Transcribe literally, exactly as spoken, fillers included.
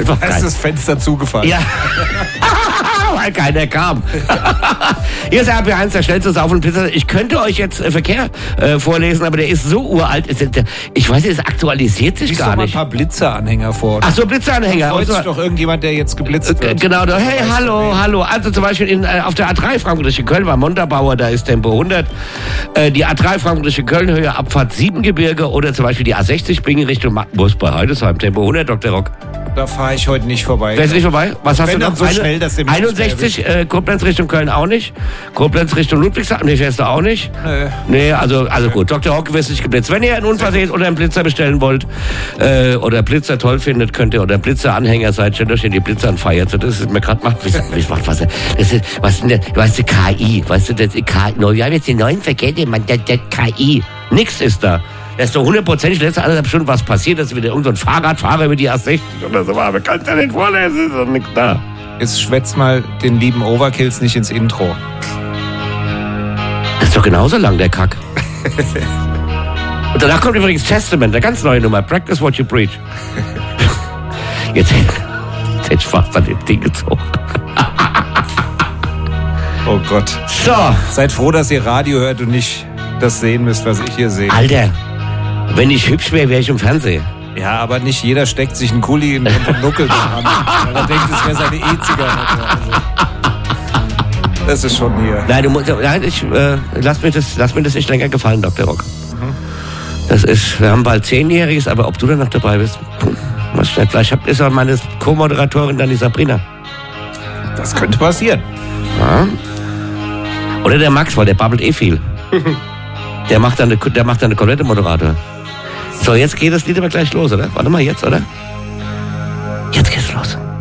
einfach Da geil. ist das Fenster zugefallen. Ja. Weil keiner kam. Hier ist R B eins, der schnellste Sauf- und Pizza. Ich könnte euch jetzt äh, Verkehr äh, vorlesen, aber der ist so uralt. Ist, der, ich weiß nicht, es aktualisiert sich Lies gar doch mal ein nicht. paar Blitzeranhänger vor. Ach so, Blitzanhänger. Freut Und sich so- doch irgendjemand, der jetzt geblitzt Äh, wird. Genau, da, hey, hallo, hallo. Also zum Beispiel in, äh, auf der A drei Frankfurt-Köln war Montabaur, da ist Tempo hundert. Äh, die A drei Frankfurt-Köln, Höhe Abfahrt Siebengebirge oder zum Beispiel die A sechzig Bingen Richtung Magdeburg bei Heidesheim, Tempo hundert, Doktor Rock. Da fahre ich heute nicht vorbei. Wärst du nicht vorbei? Was hast Wenn du dann noch? so Eine- schnell, dass der mich nicht mehr einundsechzig, äh, Koblenz Richtung Köln auch nicht. Koblenz Richtung Ludwigshafen, nee, fährst du auch nicht. Nö. Nee, also, also gut. Doktor Rock wirst nicht geblitzt. Wenn ihr einen Unfall seht oder einen Blitzer bestellen wollt, äh, oder Blitzer toll findet, könnt ihr, oder Blitzer-Anhänger seid, stellt euch in die Blitzer an feiert. Das ist mir gerade macht, ich macht was, das ist, was ist denn das, weißt du, K I, weißt du, das ist K I, no, wir haben jetzt die neuen Verkehrsmittel, man, das, das K I, nix ist da. Da ist doch hundertprozentig letzte anderthalb Stunden was passiert, dass wieder irgendein so Fahrradfahrer über die A sechzig oder so war, aber kannst ja nicht vorlesen, ist doch nichts da. Jetzt schwätzt mal den lieben Overkills nicht ins Intro. Das ist doch genauso lang, der Kack. Und danach kommt übrigens Testament, eine ganz neue Nummer. Practice what you preach. Jetzt, jetzt hätte ich fast an dem Ding gezogen. Oh Gott. So, Seid froh, dass ihr Radio hört und nicht das sehen müsst, was ich hier sehe. Alter, wenn ich hübsch wäre, wäre ich im Fernsehen. Ja, aber nicht jeder steckt sich einen Kuli in den Nuckel dran, weil er denkt, es wäre seine E-Zigarette. Also, das ist schon hier. Nein, du musst, nein, ich, äh, lass mir das, lass mir das nicht länger gefallen, Doktor Rock. Das ist, wir haben bald Zehnjähriges, aber ob du dann noch dabei bist, hm, was nicht. Vielleicht habt- ist auch meine Co-Moderatorin dann die Sabrina. Das könnte passieren. Ja. Oder der Max, weil der babbelt eh viel. Der macht dann eine, der macht dann eine komplette Moderator. So, jetzt geht das Lied aber gleich los, oder? Warte mal, jetzt, oder? Jetzt geht's los.